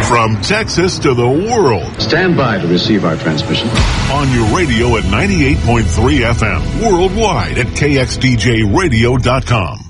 From Texas to the world. Stand by to receive our transmission. On your radio at 98.3 FM. Worldwide at kxdjradio.com.